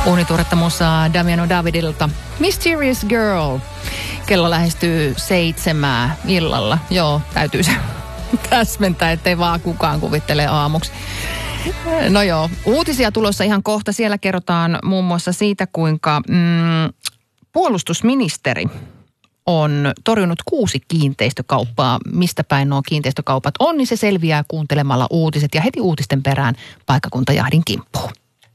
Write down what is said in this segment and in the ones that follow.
Uunituoretta musaa Damiano Davidilta. Mysterious Girl. Kello lähestyy 7 illalla. Joo, täytyy se täsmentää, ettei vaan kukaan kuvittele aamuksi. No joo, uutisia tulossa ihan kohta. Siellä kerrotaan muun muassa siitä, kuinka puolustusministeri on torjunut 6 kiinteistökauppaa. Mistä päin nuo kiinteistökaupat on, niin se selviää kuuntelemalla uutiset ja heti uutisten perään paikkakuntajahdin kimppuun.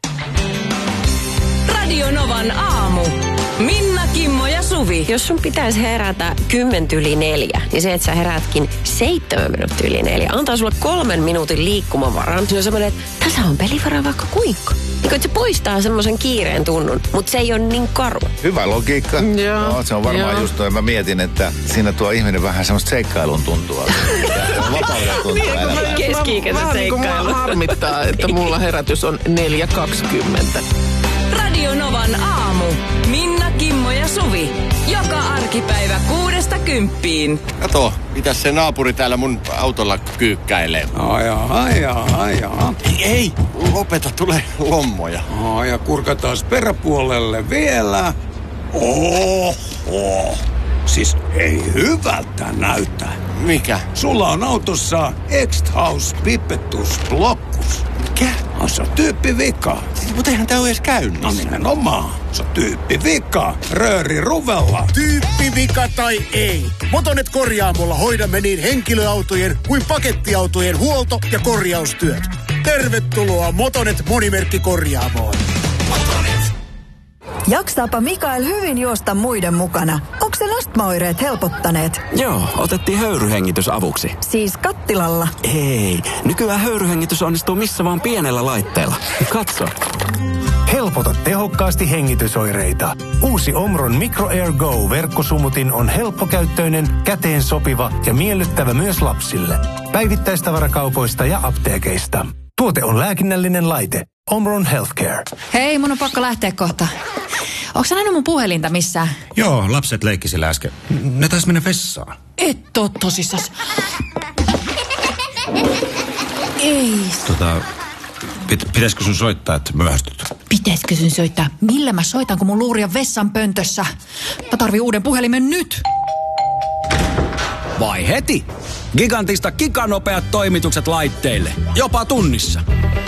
Radio Novan aamu. Minna, Kimmo ja Suvi. Jos sun pitäisi herätä 3:10, niin se, että sä herätkin 4:07, antaa sulle 3 minuutin liikkumavaran. Se on semmoinen, että tässä on pelivaraa vaikka kuinka. Niin että se poistaa semmoisen kiireen tunnun, mutta se ei ole niin karu. Hyvä logiikka. Joo. No, se on varmaan just toi. Mä mietin, että siinä tuo ihminen vähän semmoista seikkailun tuntua. Vapauden tuntua elämään. Keski-ikäisen seikkailu. Vähän harmittaa, että mulla herätys on 4:20. Radio Novan aamu. Minna, Kimmo ja Suvi. Joka arkipäivä 6-10. Kato, mitäs se naapuri täällä mun autolla kyykkäilee. Ajaa. Ei, lopeta, tulee lommoja. Ja kurkataan peräpuolelle vielä. Oho. Siis ei hyvältä näytä. Mikä? Sulla on autossa X-House Pipettus Blockus. Mikä? Se on tyyppivika. Mutta eihän tää ole edes käynnissä. No nimenomaan. Se on tyyppivika. Rööri ruvella. Tyyppivika tai ei. Motonet Korjaamolla hoidamme niin henkilöautojen kuin pakettiautojen huolto- ja korjaustyöt. Tervetuloa Motonet Monimerkkikorjaamoon. Motonet. Jaksaapa Mikael hyvin juosta muiden mukana. Onko sen astmaoireet helpottaneet? Joo, otettiin höyryhengitys avuksi. Siis kattilalla? Ei, nykyään höyryhengitys onnistuu missä vaan pienellä laitteella. Katso. Helpota tehokkaasti hengitysoireita. Uusi Omron Micro Air Go-verkkosumutin on helppokäyttöinen, käteen sopiva ja miellyttävä myös lapsille. Päivittäistavarakaupoista ja apteekeista. Tuote on lääkinnällinen laite. Omron Healthcare. Hei, mun on pakko lähteä kohta. Onko sä nähnyt mun puhelinta missään? Joo, lapset leikki sillä äsken. Ne taisi mennä vessaan. Et oo tosissas. Ei. Pitäisikö sun soittaa, että myöhästyt? Pitäisikö sun soittaa? Millä mä soitan, kun mun luuri on vessan pöntössä? Mä tarvin uuden puhelimen nyt. Vai heti? Gigantista giganopeat toimitukset laitteille. Jopa tunnissa.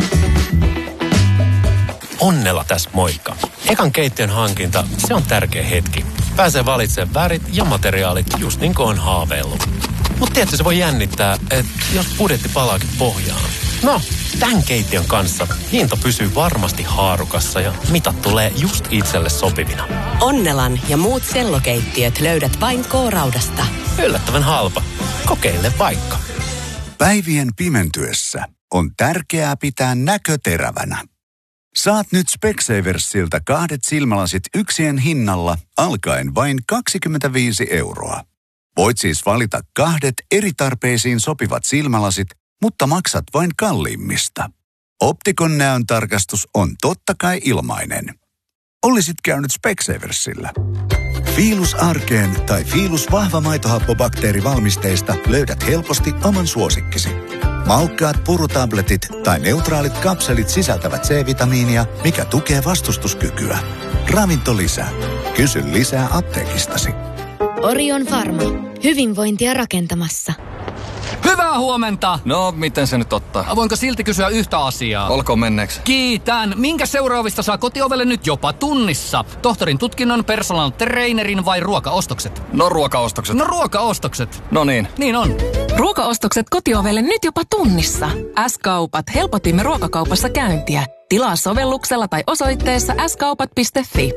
Onnella tässä moikka. Ekan keittiön hankinta, se on tärkeä hetki. Pääsee valitsemaan värit ja materiaalit just niin kuin on haaveillut. Mutta tietysti se voi jännittää, että jos budjetti palaakin pohjaan. No, tämän keittiön kanssa hinta pysyy varmasti haarukassa ja mitat tulee just itselle sopivina. Onnelan ja muut sellokeittiöt löydät vain K-Raudasta. Yllättävän halpa. Kokeile vaikka. Päivien pimentyessä on tärkeää pitää näkö terävänä. Saat nyt Specsaversilta 2 silmälasit yksien hinnalla alkaen vain 25 €. Voit siis valita 2 eri tarpeisiin sopivat silmälasit, mutta maksat vain kalliimmista. Optikon näön tarkastus on totta kai ilmainen. Olisit käynyt Specsaversilla. Filus Arkeen tai Filus vahva maitohappobakteerivalmisteista löydät helposti oman suosikkisi. Maukkaat purutabletit tai neutraalit kapselit sisältävät C-vitamiinia, mikä tukee vastustuskykyä. Ravinto lisää. Kysy lisää apteekistasi. Orion Pharma. Hyvinvointia rakentamassa. Hyvää huomenta! No, miten se nyt ottaa? Voinko silti kysyä yhtä asiaa? Olkoon menneeksi. Kiitän. Minkä seuraavista saa kotiovelle nyt jopa tunnissa? Tohtorin tutkinnon, personal trainerin vai ruokaostokset? No ruokaostokset. No ruokaostokset. No niin. Niin on. Ruokaostokset kotiovelle nyt jopa tunnissa. S-kaupat. Helpotimme ruokakaupassa käyntiä. Tilaa sovelluksella tai osoitteessa skaupat.fi.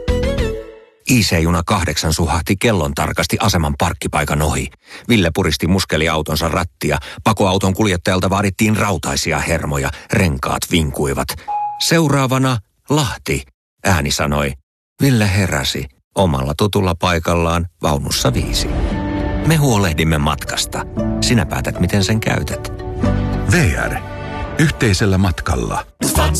IC-juna 8 suhahti kellon tarkasti aseman parkkipaikan ohi. Ville puristi muskeliautonsa rattia. Pakoauton kuljettajalta vaadittiin rautaisia hermoja. Renkaat vinkuivat. Seuraavana Lahti, ääni sanoi. Ville heräsi omalla tutulla paikallaan vaunussa 5. Me huolehdimme matkasta. Sinä päätät, miten sen käytät. VR. Yhteisellä matkalla.